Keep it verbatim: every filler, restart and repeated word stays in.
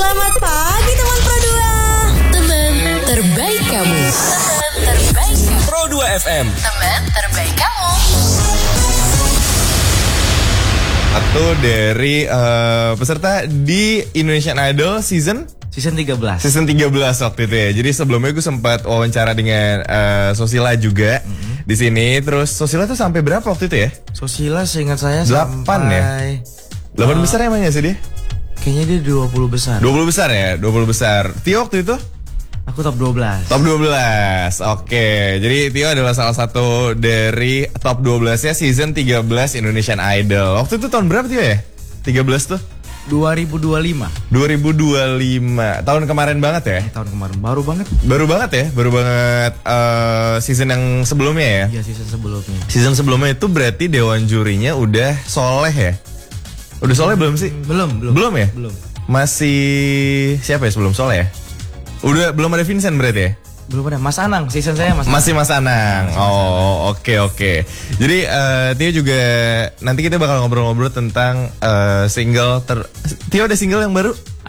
Selamat pagi teman Pro dua. Teman terbaik kamu. Teman terbaik kamu. Pro dua F M. Teman terbaik kamu. Satu dari uh, peserta di Indonesian Idol season Season tiga belas. Season tiga belas waktu itu ya. Jadi sebelumnya gue sempat wawancara dengan uh, Sosila juga mm-hmm. di sini. Terus Sosila tuh sampai berapa waktu itu ya? Sosila seingat saya delapan sampai ya? delapan uh, besar emangnya sih dia? Kayaknya dia dua puluh besar. dua puluh besar ya? dua puluh besar. Tio waktu itu? Aku top dua belas. Top dua belas. Oke. Jadi Tio adalah salah satu dari top dua belas-nya season tiga belas Indonesian Idol. Waktu itu tahun berapa Tio ya? tiga belas tuh? dua ribu dua puluh lima. dua ribu dua puluh lima. Tahun kemarin banget ya? Tahun kemarin baru banget. Baru banget ya? Baru banget uh, season yang sebelumnya ya? Iya, season sebelumnya. Season sebelumnya itu berarti dewan jurinya udah soleh ya? Udah soleh belum sih? Belum, belum. Belum ya? Belum. Masih siapa ya sebelum soleh ya? Udah belum ada Vincent berarti ya? Belum ada. Mas Anang, season saya Mas Anang. Masih Mas Anang. Masih Mas oh, oke okay, oke. Okay. Jadi uh, Tio juga nanti kita bakal ngobrol-ngobrol tentang uh, single ter Tio ada single yang baru?